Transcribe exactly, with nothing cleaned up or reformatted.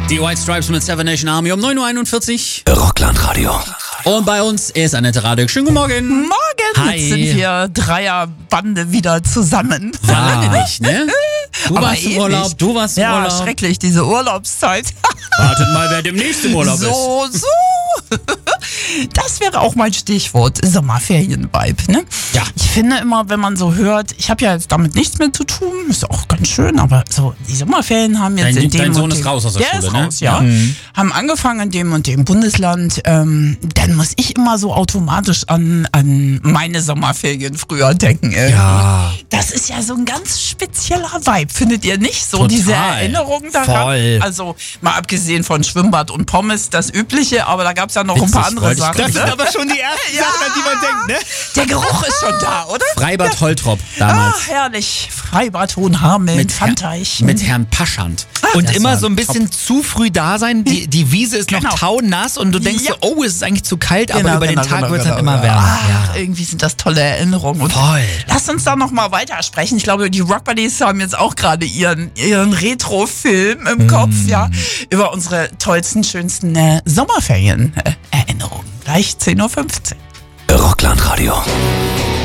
Die White Stripes mit Seven Nation Army um neun Uhr einundvierzig. Rockland Radio. Und bei uns ist Annette Radek. Schönen guten Morgen. Morgen. Hi. Jetzt sind wir Dreierbande wieder zusammen. Wahnsinnig, ne? Du Aber warst im ewig. Urlaub, du warst im Ja, Urlaub. schrecklich, diese Urlaubszeit. Wartet mal, wer demnächst im Urlaub ist. So, so. Das wäre auch mein Stichwort, Sommerferien-Vibe, ne? Ja. Ich finde immer, wenn man so hört, ich habe ja jetzt damit nichts mehr zu tun, ist auch ganz schön, aber so, die Sommerferien haben jetzt Dein- in dem dein Sohn und ist dem, raus aus der der Schule, ist ne? raus, ja. Ja. Haben angefangen in dem und dem Bundesland, ähm, dann muss ich immer so automatisch an, an meine Sommerferien früher denken. Irgendwie. Ja. Das ist ja so ein ganz spezieller Vibe, findet ihr nicht? So Total. diese Erinnerungen daran. Voll. Also mal abgesehen von Schwimmbad und Pommes, das Übliche, aber da gab es ja noch ein paar Witzig, andere wollte ich Sachen. gerade Das Ne? sind aber schon die ersten Ja. Sachen, an die man denkt, ne? Der Geruch ist schon da, oder? Freibad Holtrop damals. Ah, herrlich. Freibad Hohenhameln, mit, Pfandteich. mit Herrn Paschand. Und Das immer war so ein bisschen zu früh da sein. Die, die Wiese ist noch Genau. taunass und du denkst Ja. so, oh, es ist eigentlich zu kalt, aber Genau, über genau, den Tag genau, wird es dann genau, immer genau. wärmer. Ach, Ja. irgendwie sind das tolle Erinnerungen. Und Voll. Lasst uns da noch mal weitersprechen. Ich glaube, die Rock Buddies haben jetzt auch gerade ihren, ihren Retro-Film im Kopf, ja, über unsere tollsten, schönsten äh, Sommerferien-Erinnerungen. Gleich zehn Uhr fünfzehn. Rockland Radio.